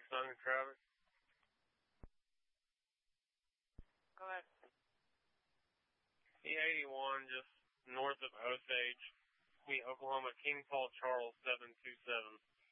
son and Travis. Go ahead. E81, just north of Osage, Oklahoma, King Paul Charles 727.